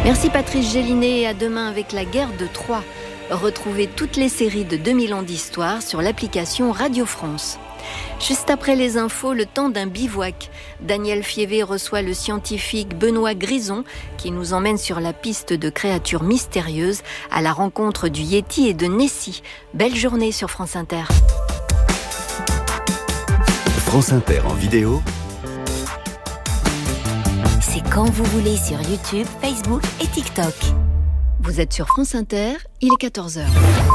Merci Patrice Gélinet et à demain avec la guerre de Troie. Retrouvez toutes les séries de 2000 ans d'histoire sur l'application Radio France. Juste après les infos, le temps d'un bivouac. Daniel Fievé reçoit le scientifique Benoît Grison qui nous emmène sur la piste de créatures mystérieuses à la rencontre du Yéti et de Nessie. Belle journée sur France Inter. France Inter en vidéo. C'est quand vous voulez sur YouTube, Facebook et TikTok. Vous êtes sur France Inter, il est 14h.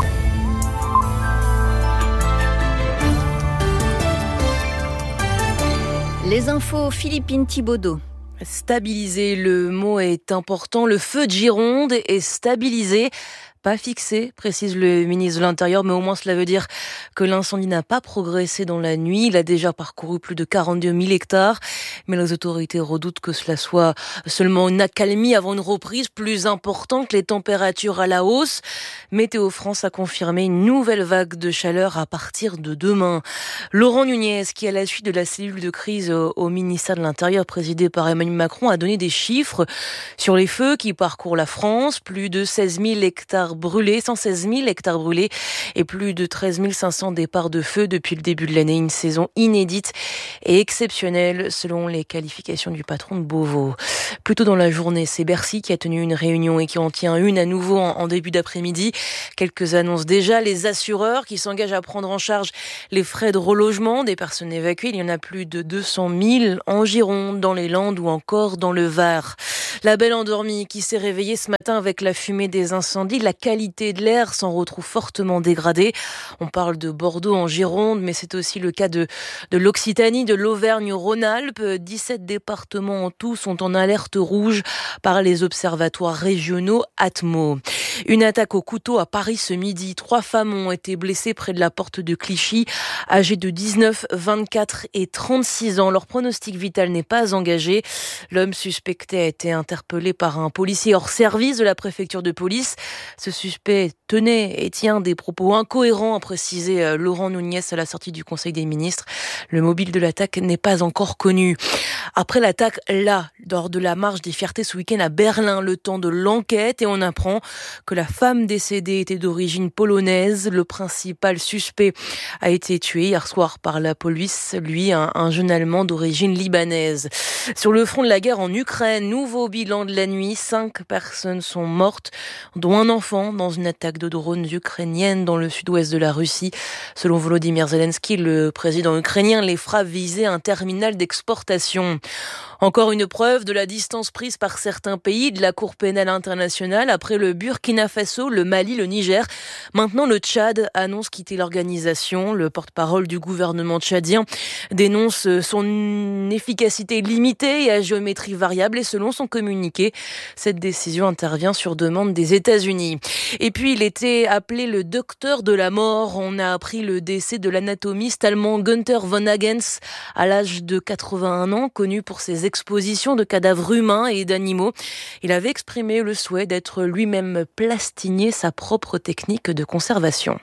Les infos, Philippine Thibaudeau. Stabiliser, le mot est important. Le feu de Gironde est stabilisé. Pas fixé, précise le ministre de l'Intérieur, mais au moins cela veut dire que l'incendie n'a pas progressé dans la nuit. Il a déjà parcouru plus de 42 000 hectares, mais les autorités redoutent que cela soit seulement une accalmie avant une reprise plus importante, les températures à la hausse. Météo France a confirmé une nouvelle vague de chaleur à partir de demain. Laurent Nunez, qui à la suite de la cellule de crise au ministère de l'Intérieur présidée par Emmanuel Macron, a donné des chiffres sur les feux qui parcourent la France. Plus de 16 000 hectares brûlés, 116 000 hectares brûlés et plus de 13 500 départs de feu depuis le début de l'année. Une saison inédite et exceptionnelle selon les qualifications du patron de Beauvau. Plus tôt dans la journée, c'est Bercy qui a tenu une réunion et qui en tient une à nouveau en début d'après-midi. Quelques annonces déjà. Les assureurs qui s'engagent à prendre en charge les frais de relogement des personnes évacuées. Il y en a plus de 200 000 en Gironde, dans les Landes ou encore dans le Var. La belle endormie qui s'est réveillée ce matin avec la fumée des incendies. La qualité de l'air s'en retrouve fortement dégradée. On parle de Bordeaux en Gironde, mais c'est aussi le cas de l'Occitanie, de l'Auvergne-Rhône-Alpes. 17 départements en tout sont en alerte rouge par les observatoires régionaux Atmo. Une attaque au couteau à Paris ce midi. 3 femmes ont été blessées près de la porte de Clichy, âgées de 19, 24 et 36 ans. Leur pronostic vital n'est pas engagé. L'homme suspecté a été interpellé par un policier hors service de la préfecture de police. Ce suspect tenait et tient des propos incohérents, a précisé Laurent Nunez à la sortie du Conseil des ministres. Le mobile de l'attaque n'est pas encore connu. Après l'attaque, lors de la marche des fiertés ce week-end à Berlin, le temps de l'enquête, et on apprend que la femme décédée était d'origine polonaise. Le principal suspect a été tué hier soir par la police, lui, un jeune Allemand d'origine libanaise. Sur le front de la guerre en Ukraine, nouveau bilan de la nuit, 5 personnes sont mortes, dont un enfant dans une attaque de drones ukrainiennes dans le sud-ouest de la Russie. Selon Volodymyr Zelensky, le président ukrainien, les frappes visaient un terminal d'exportation. Encore une preuve de la distance prise par certains pays de la Cour pénale internationale après le Burkina Faso, le Mali, le Niger. Maintenant, le Tchad annonce quitter l'organisation. Le porte-parole du gouvernement tchadien dénonce son efficacité limitée et à géométrie variable. Et selon son communiqué, cette décision intervient sur demande des États-Unis. Et puis, il était appelé le docteur de la mort. On a appris le décès de l'anatomiste allemand Günther von Hagens à l'âge de 81 ans, connu pour ses expositions de cadavres humains et d'animaux. Il avait exprimé le souhait d'être lui-même plastinier, sa propre technique de conservation.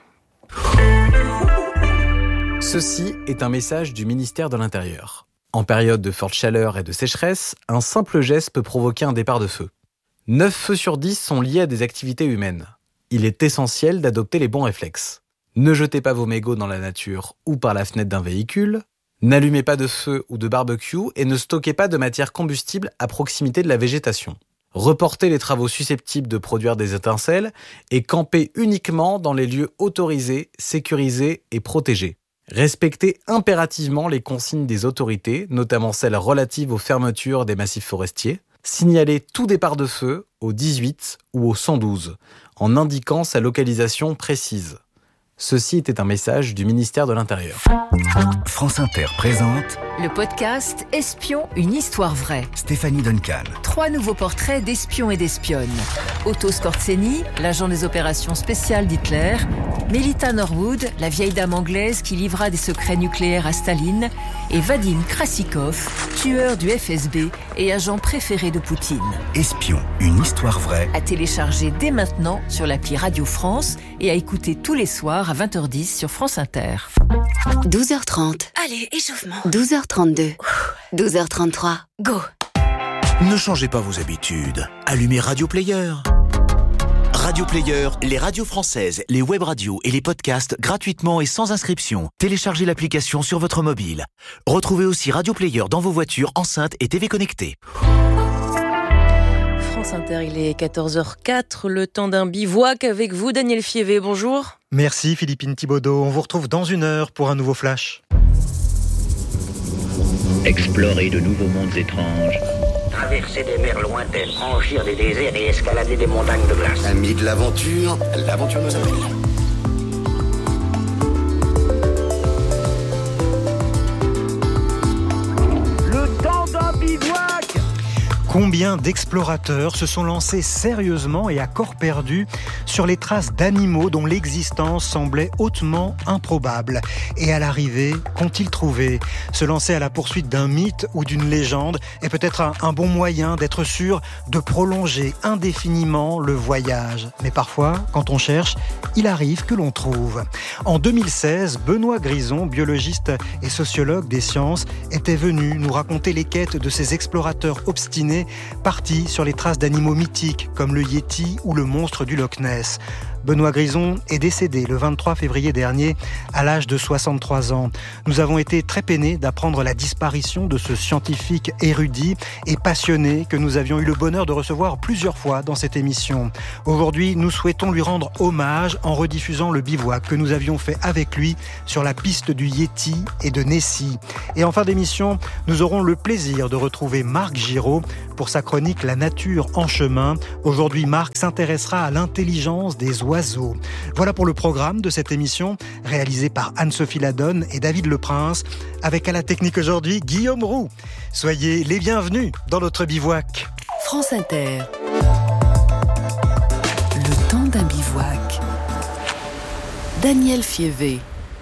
Ceci est un message du ministère de l'Intérieur. En période de forte chaleur et de sécheresse, un simple geste peut provoquer un départ de feu. 9 feux sur 10 sont liés à des activités humaines. Il est essentiel d'adopter les bons réflexes. Ne jetez pas vos mégots dans la nature ou par la fenêtre d'un véhicule. N'allumez pas de feu ou de barbecue et ne stockez pas de matière combustible à proximité de la végétation. Reportez les travaux susceptibles de produire des étincelles et campez uniquement dans les lieux autorisés, sécurisés et protégés. Respectez impérativement les consignes des autorités, notamment celles relatives aux fermetures des massifs forestiers. Signalez tout départ de feu au 18 ou au 112 en indiquant sa localisation précise. Ceci était un message du ministère de l'Intérieur. France Inter présente Le podcast Espion, une histoire vraie. Stéphanie Duncan. 3 nouveaux portraits d'espions et d'espionnes. Otto Skorzeny, l'agent des opérations spéciales d'Hitler. Melita Norwood, la vieille dame anglaise qui livra des secrets nucléaires à Staline. Et Vadim Krasikov, tueur du FSB et agent préféré de Poutine. Espion, une histoire vraie. À télécharger dès maintenant sur l'appli Radio France et à écouter tous les soirs à 20h10 sur France Inter. 12h30. Allez, échauffement. 12h32. 12h33. Go. Ne changez pas vos habitudes. Allumez Radio Player. Radio Player, les radios françaises, les web radios et les podcasts gratuitement et sans inscription. Téléchargez l'application sur votre mobile. Retrouvez aussi Radio Player dans vos voitures, enceintes et TV connectées. France Inter, il est 14h04, le temps d'un bivouac avec vous, Daniel Fievé, bonjour. Merci Philippine Thibaudot, on vous retrouve dans 1 heure pour un nouveau flash. Explorer de nouveaux mondes étranges. Traverser des mers lointaines, franchir des déserts et escalader des montagnes de glace. Amis de l'aventure, l'aventure nous appelle. Le temps d'un bivouac! Combien d'explorateurs se sont lancés sérieusement et à corps perdu sur les traces d'animaux dont l'existence semblait hautement improbable. Et à l'arrivée, qu'ont-ils trouvé ? Se lancer à la poursuite d'un mythe ou d'une légende est peut-être un bon moyen d'être sûr de prolonger indéfiniment le voyage. Mais parfois, quand on cherche, il arrive que l'on trouve. En 2016, Benoît Grison, biologiste et sociologue des sciences, était venu nous raconter les quêtes de ces explorateurs obstinés partis sur les traces d'animaux mythiques comme le Yéti ou le monstre du Loch Ness. Benoît Grison est décédé le 23 février dernier à l'âge de 63 ans. Nous avons été très peinés d'apprendre la disparition de ce scientifique érudit et passionné que nous avions eu le bonheur de recevoir plusieurs fois dans cette émission. Aujourd'hui, nous souhaitons lui rendre hommage en rediffusant le bivouac que nous avions fait avec lui sur la piste du Yéti et de Nessie. Et en fin d'émission, nous aurons le plaisir de retrouver Marc Giraud pour sa chronique La nature en chemin. Aujourd'hui, Marc s'intéressera à l'intelligence des oiseaux. Voilà pour le programme de cette émission, réalisée par Anne-Sophie Ladonne et David Leprince, avec à la technique aujourd'hui Guillaume Roux. Soyez les bienvenus dans notre bivouac. France Inter. Le temps d'un bivouac. Daniel Fievé.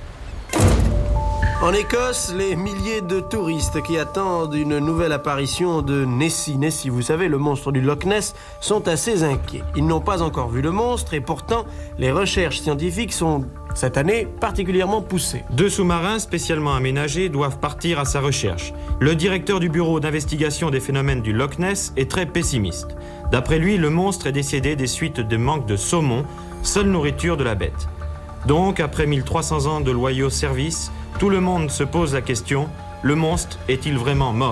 En Écosse, les milliers de touristes qui attendent une nouvelle apparition de Nessie, vous savez, le monstre du Loch Ness, sont assez inquiets. Ils n'ont pas encore vu le monstre et pourtant, les recherches scientifiques sont, cette année, particulièrement poussées. 2 sous-marins spécialement aménagés doivent partir à sa recherche. Le directeur du bureau d'investigation des phénomènes du Loch Ness est très pessimiste. D'après lui, le monstre est décédé des suites de manque de saumon, seule nourriture de la bête. Donc, après 1300 ans de loyaux services, tout le monde se pose la question, le monstre est-il vraiment mort ?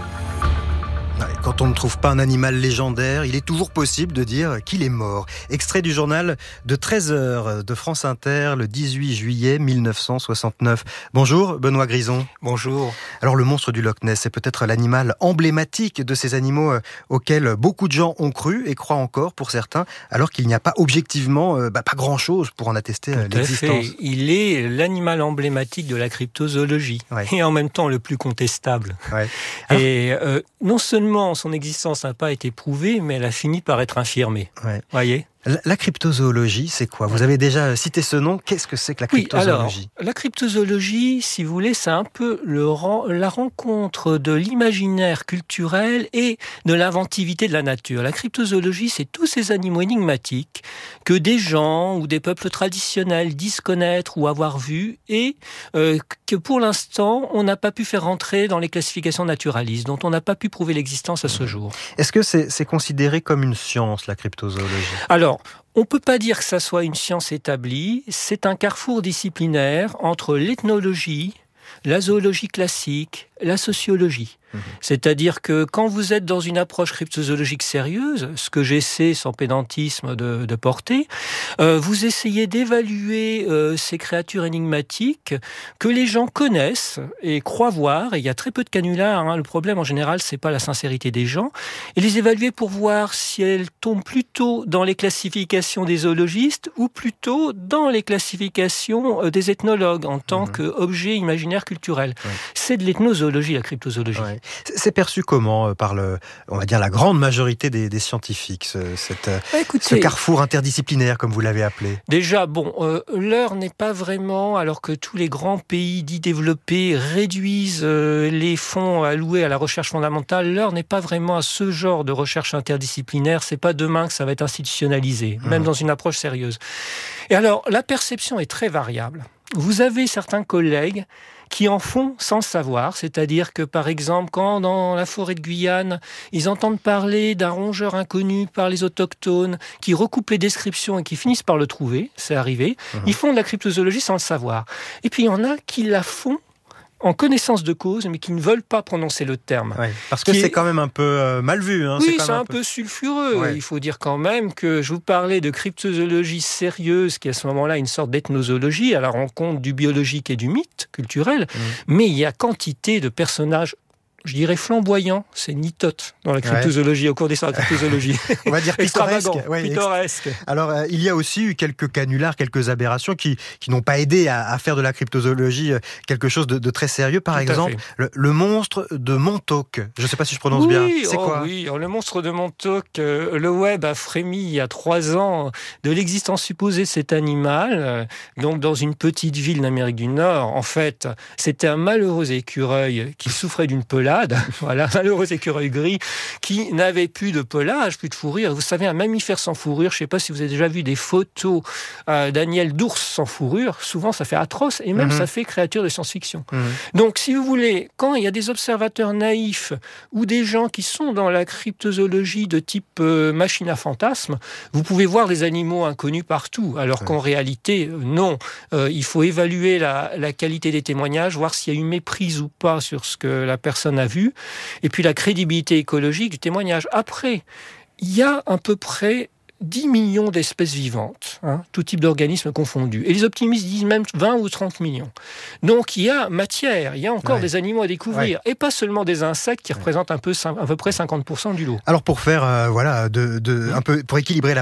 Quand on ne trouve pas un animal légendaire, il est toujours possible de dire qu'il est mort. Extrait du journal de 13h de France Inter, le 18 juillet 1969. Bonjour Benoît Grison. Bonjour. Alors le monstre du Loch Ness est peut-être l'animal emblématique de ces animaux auxquels beaucoup de gens ont cru et croient encore pour certains, alors qu'il n'y a pas objectivement pas grand-chose pour en attester l'existence. Il est l'animal emblématique de la cryptozoologie, et en même temps le plus contestable. Ouais. Alors, et non seulement son existence n'a pas été prouvée, mais elle a fini par être infirmée. Ouais. Voyez ? La cryptozoologie, c'est quoi ? Vous avez déjà cité ce nom. Qu'est-ce que c'est que la cryptozoologie ? Oui, alors, la cryptozoologie, si vous voulez, c'est un peu la rencontre de l'imaginaire culturel et de l'inventivité de la nature. La cryptozoologie, c'est tous ces animaux énigmatiques que des gens ou des peuples traditionnels disent connaître ou avoir vus et que pour l'instant, on n'a pas pu faire rentrer dans les classifications naturalistes, dont on n'a pas pu prouver l'existence à ce jour. Est-ce que c'est considéré comme une science, la cryptozoologie ? Alors, on ne peut pas dire que ça soit une science établie. C'est un carrefour disciplinaire entre l'ethnologie, la zoologie classique, la sociologie. C'est-à-dire que quand vous êtes dans une approche cryptozoologique sérieuse, ce que j'essaie sans pédantisme de porter, vous essayez d'évaluer ces créatures énigmatiques que les gens connaissent et croient voir, et il y a très peu de canulars, le problème en général c'est pas la sincérité des gens, et les évaluer pour voir si elles tombent plutôt dans les classifications des zoologistes ou plutôt dans les classifications des ethnologues en tant qu'objet imaginaire culturel. C'est de l'ethnozoologie, la cryptozoologie. C'est perçu comment par on va dire la grande majorité des scientifiques, ce carrefour interdisciplinaire, comme vous l'avez appelé? Déjà, l'heure n'est pas vraiment, alors que tous les grands pays dits développés réduisent les fonds alloués à la recherche fondamentale, l'heure n'est pas vraiment à ce genre de recherche interdisciplinaire. C'est pas demain que ça va être institutionnalisé, même dans une approche sérieuse. Et alors, la perception est très variable. vous avez certains collègues qui en font sans le savoir, c'est-à-dire que par exemple quand dans la forêt de Guyane ils entendent parler d'un rongeur inconnu par les autochtones qui recoupent les descriptions et qui finissent par le trouver, c'est arrivé, ils font de la cryptozoologie sans le savoir. Et puis il y en a qui la font en connaissance de cause, mais qui ne veulent pas prononcer le terme. Ouais, parce que c'est quand même un peu mal vu. Hein, oui, c'est un peu sulfureux. Ouais. Il faut dire quand même que je vous parlais de cryptozoologie sérieuse, qui est à ce moment-là une sorte d'ethnozoologie, à la rencontre du biologique et du mythe culturel, mais il y a quantité de personnages, je dirais flamboyant, c'est nitote dans la cryptozoologie, au cours des sortes de cryptozoologie. On va dire pittoresque. Pittoresque. Alors, il y a aussi eu quelques canulars, quelques aberrations qui n'ont pas aidé à faire de la cryptozoologie quelque chose de très sérieux. Par exemple, le monstre de Montauk. Je ne sais pas si je prononce bien. C'est quoi ? Oui, alors, le monstre de Montauk, le web a frémi il y a 3 ans de l'existence supposée de cet animal. Donc, dans une petite ville d'Amérique du Nord, en fait, c'était un malheureux écureuil qui souffrait d'une pelade. Voilà, malheureux écureuil gris qui n'avait plus de pelage, plus de fourrure. Vous savez, un mammifère sans fourrure, je ne sais pas si vous avez déjà vu des photos d'Aniel d'ours sans fourrure, souvent ça fait atroce et même ça fait créature de science-fiction. Donc, si vous voulez, quand il y a des observateurs naïfs ou des gens qui sont dans la cryptozoologie de type machine à fantasmes, vous pouvez voir des animaux inconnus partout, alors qu'en réalité, non. Il faut évaluer la qualité des témoignages, voir s'il y a eu méprise ou pas sur ce que la personne a vu, et puis la crédibilité écologique du témoignage. Après, il y a à peu près 10 millions d'espèces vivantes, tout type d'organismes confondus. Et les optimistes disent même 20 ou 30 millions. Donc il y a matière, il y a encore des animaux à découvrir, et pas seulement des insectes qui représentent à peu près 50% du lot. Alors pour faire, un peu, pour équilibrer la